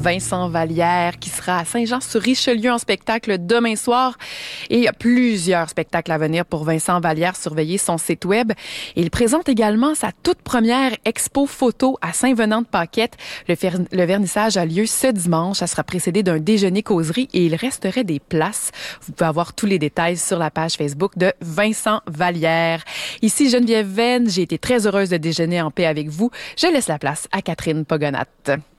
Vincent Vallière, qui sera à Saint-Jean-sur-Richelieu en spectacle demain soir. Et il y a plusieurs spectacles à venir pour Vincent Vallière. Surveillez son site web. Et il présente également sa toute première expo photo à Saint-Venant-de-Paquette. Le vernissage a lieu ce dimanche. Ça sera précédé d'un déjeuner-causerie et il resterait des places. Vous pouvez avoir tous les détails sur la page Facebook de Vincent Vallière. Ici Geneviève Venn, j'ai été très heureuse de déjeuner en paix avec vous. Je laisse la place à Catherine Pogonat.